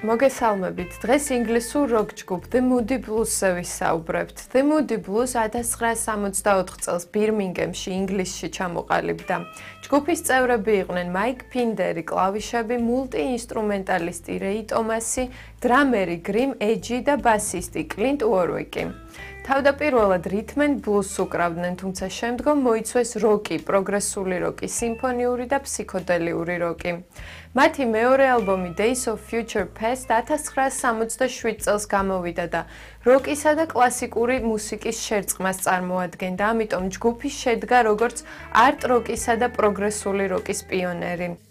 მოგესალმებით. დღეს ინგლისურ როკ ჯგუფ The Moody Blues-ზე ვისაუბრებთ. The Moody Blues 1964 წელს ბირმინგემში, ინგლისში ჩამოყალიბდა. ჯგუფის წევრები იყვნენ მაიკ ფინდერი, კლავიშები, მულტი-ინსტრუმენტალისტი რეი ტომასი, დრამერი გრიმ ეჯი და ბასისტი კლინტ უორვიკი. თავდაპირველად რითმ-ენდ ბლუზს უკრავდნენ, თუმცა შემდგომ მოიცვეს როკი, პროგრესული როკი, სიმფონიური და ფსიქოდელიური როკი. მათი მეორე ალბომი Days of Future Past 1967 წელს გამოვიდა და როკისა და კლასიკური მუსიკის შერწყმას წარმოადგენდა, ამიტომ ჯგუფი შედგა როგორც არტ როკისა და პროგრესული როკის პიონერი.